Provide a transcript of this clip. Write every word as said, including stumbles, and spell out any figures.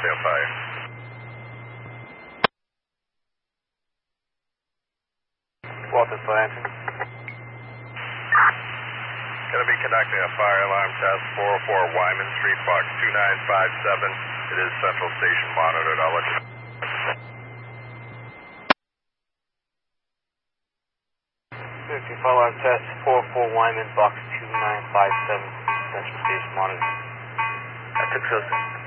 Philadelphia Fire. Walter Flanton. Going to be conducting a fire alarm test, four oh four Wyman Street, box two nine five seven. It is Central Station monitored. I'll let you know. fifty fire alarm test, four oh four Wyman, box two nine five seven, Central Station monitored. I took so.